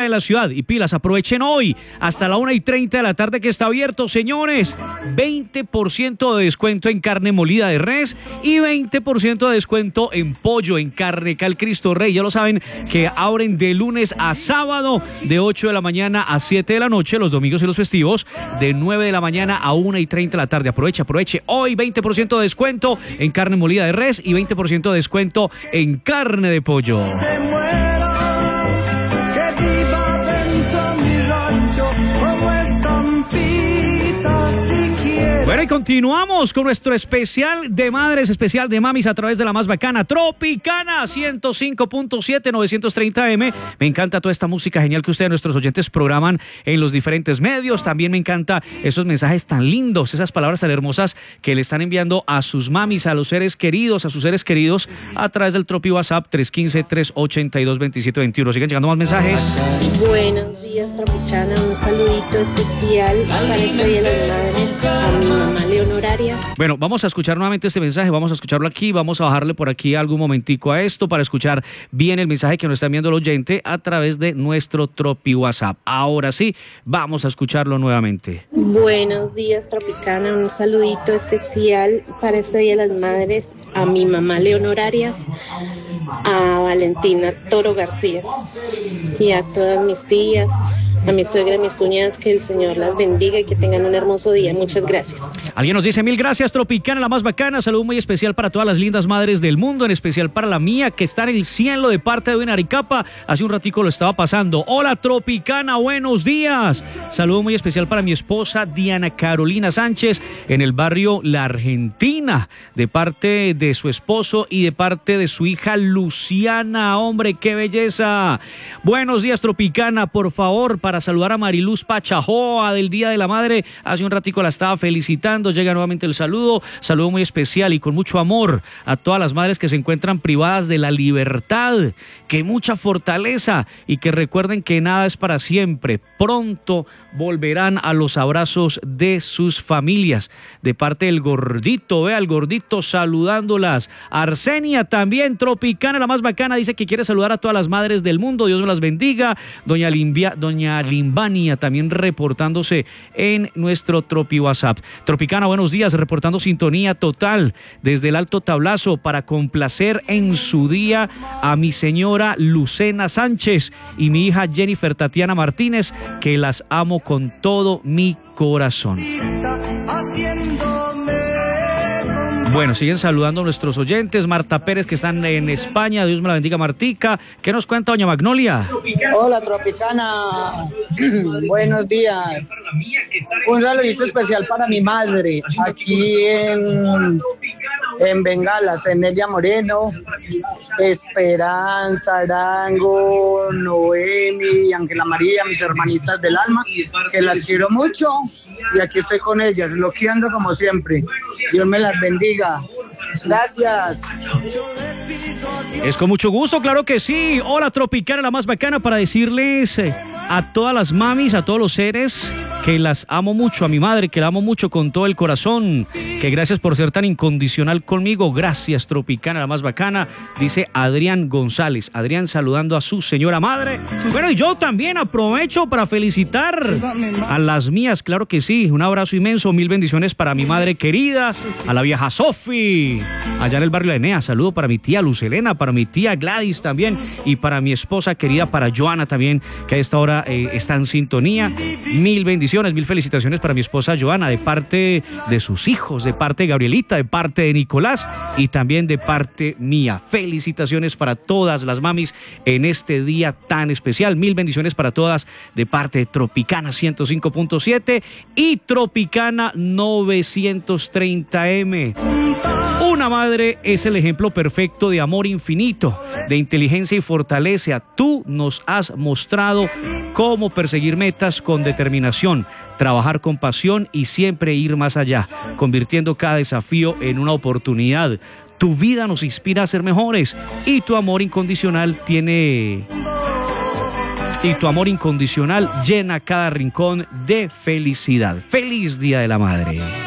de la ciudad. Y pilas, aprovechen hoy hasta la 1:30 de la tarde que está abierto, señores. 20% de descuento en carne molida de res y 20% de descuento en pollo, en Carne Cal Cristo Rey. Ya lo saben que abren de lunes a sábado de 8 de la mañana a 7 de la noche, los domingos y los festivos de 9 de la mañana a 1:30 de la tarde. Aproveche hoy 20% de descuento en carne molida de res y 20% de descuento en carne de pollo. Bueno, y continuamos con nuestro especial de madres, especial de mamis a través de la más bacana, Tropicana 105.7, 930M. Me encanta toda esta música genial que ustedes, nuestros oyentes, programan en los diferentes medios. También me encanta esos mensajes tan lindos, esas palabras tan hermosas que le están enviando a sus mamis, a los seres queridos, a sus seres queridos, a través del Tropi WhatsApp 315-382-2721. Siguen llegando más mensajes. Buenos días, Tropicana. Un saludito especial para este Día de las Madres a mi mamá Leonoraria. Bueno, vamos a escuchar nuevamente este mensaje, vamos a escucharlo aquí, vamos a bajarle por aquí algún momentico a esto para escuchar bien el mensaje que nos está enviando el oyente a través de nuestro Tropi WhatsApp. Ahora sí, vamos a escucharlo nuevamente. Buenos días, Tropicana. Un saludito especial para este Día de las Madres a mi mamá Leonorarias, a Valentina Toro García y a todas mis tías, a mi suegra, a mis cuñadas, que el Señor las bendiga y que tengan un hermoso día. Muchas gracias. Alguien nos dice: mil gracias, Tropicana, la más bacana. Saludo muy especial para todas las lindas madres del mundo, en especial para la mía, que está en el cielo, de parte de Aricapa. Hace un ratico lo estaba pasando. Hola, Tropicana, buenos días. Saludo muy especial para mi esposa Diana Carolina Sánchez, en el barrio La Argentina, de parte de su esposo y de parte de su hija Luciana. Hombre, qué belleza. Buenos días, Tropicana, por favor, para saludar a Mariluz Pachajoa del Día de la Madre. Hace un ratico la estaba felicitando. Llega nuevamente el saludo muy especial y con mucho amor a todas las madres que se encuentran privadas de la libertad. Que mucha fortaleza y que recuerden que nada es para siempre. Pronto volverán a los abrazos de sus familias. De parte del gordito, vea el gordito saludándolas. Arsenia también, Tropicana, la más bacana, dice que quiere saludar a todas las madres del mundo. Dios me las bendiga. Doña Limbania también reportándose en nuestro Tropi WhatsApp. Tropicana, buenos días, reportando sintonía total desde el Alto Tablazo para complacer en su día a mi señora Lucena Sánchez y mi hija Jennifer Tatiana Martínez, que las amo con todo mi corazón. Bueno, siguen saludando a nuestros oyentes. Marta Pérez, que están en España. Dios me la bendiga, Martica. ¿Qué nos cuenta doña Magnolia? Hola, Tropicana. Buenos días. Un saludito especial para mi madre, aquí en Bengalas, Enelia Moreno, Esperanza, Arango, Noemi y Ángela María, mis hermanitas del alma, que las quiero mucho y aquí estoy con ellas, loqueando como siempre. Dios me las bendiga. Gracias. Es con mucho gusto, claro que sí. Hola, Tropicana, la más bacana, para decirles a todas las mamis, a todos los seres, que las amo mucho, a mi madre, que la amo mucho con todo el corazón, que gracias por ser tan incondicional conmigo. Gracias, Tropicana, la más bacana, dice Adrián González. Adrián saludando a su señora madre. Bueno, y yo también aprovecho para felicitar a las mías, claro que sí. Un abrazo inmenso, mil bendiciones para mi madre querida, a la vieja Sofi, allá en el barrio de Enea. Saludo para mi tía Lucelena, para mi tía Gladys también, y para mi esposa querida, para Joana también, que a esta hora está en sintonía. Mil bendiciones, mil felicitaciones para mi esposa Joana, de parte de sus hijos, de parte de Gabrielita, de parte de Nicolás y también de parte mía. Felicitaciones para todas las mamis en este día tan especial. Mil bendiciones para todas de parte de Tropicana 105.7 y Tropicana 930M. Una madre es el ejemplo perfecto de amor infinito, de inteligencia y fortaleza. Tú nos has mostrado cómo perseguir metas con determinación, trabajar con pasión y siempre ir más allá, convirtiendo cada desafío en una oportunidad. Tu vida nos inspira a ser mejores y tu amor incondicional llena cada rincón de felicidad. ¡Feliz Día de la Madre!